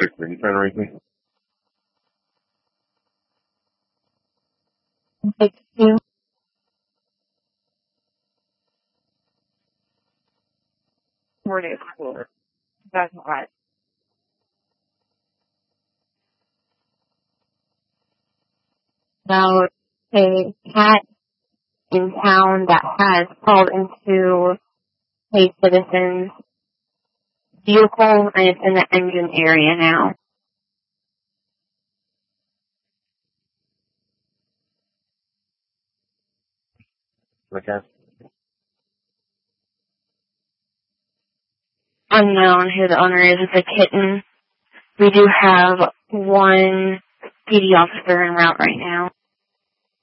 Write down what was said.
Are you trying to reach me? Thank you. Morning school. That's right. Now, a cat in town that has called into a citizen's vehicle and it's in the engine area now. Okay. Unknown who the owner is. It's a kitten. We do have one PD officer en route right now.